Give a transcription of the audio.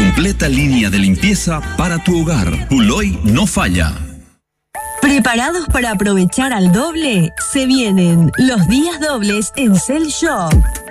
completa línea de limpieza para tu hogar. Puloy no falla. ¿Preparados para aprovechar al doble? Se vienen los días dobles en Cell Shop.